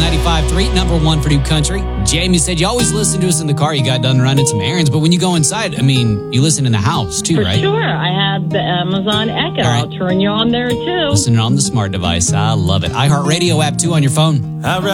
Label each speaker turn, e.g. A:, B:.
A: 95.3, number one for New Country. Jamie said you always listen to us in the car. You got done running some errands, but when you go inside, you listen in the house too,
B: For
A: right?
B: sure. I have the Amazon Echo.
A: All right.
B: I'll turn you on there too.
A: Listening on the smart device. I love it. iHeartRadio app too on your phone.